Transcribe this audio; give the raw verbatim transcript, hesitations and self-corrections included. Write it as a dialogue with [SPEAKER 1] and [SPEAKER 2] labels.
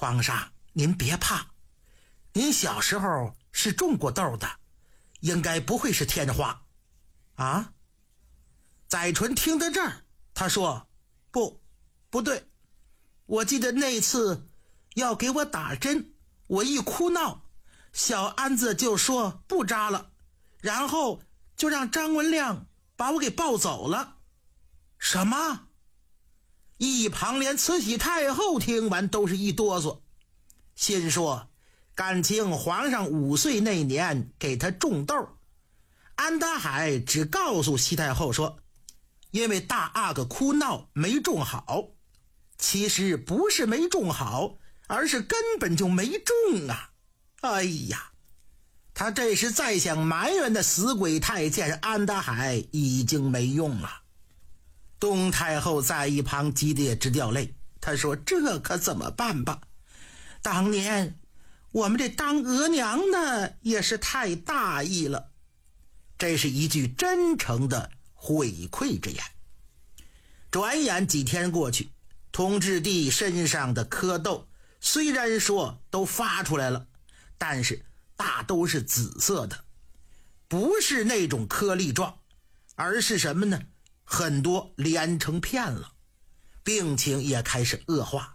[SPEAKER 1] 皇上，您别怕，您小时候是种过豆的，应该不会是天花。啊？载淳听到这儿，他说，不，不对，我记得那次要给我打针，我一哭闹，小安子就说不扎了，然后就让张文亮把我给抱走了。什么？一旁连慈禧太后听完都是一哆嗦，心说感情皇上五岁那年给他种豆，安达海只告诉西太后说，因为大阿哥哭闹没种好，其实不是没种好，而是根本就没种啊！哎呀，他这时再想埋怨的死鬼太监安达海已经没用了。东太后在一旁急得也直掉泪，她说，这可怎么办吧？当年我们这当额娘的也是太大意了。这是一句真诚的悔愧之言。转眼几天过去，同治帝身上的蝌蚪虽然说都发出来了，但是大都是紫色的，不是那种颗粒状，而是什么呢？很多连成片了，病情也开始恶化。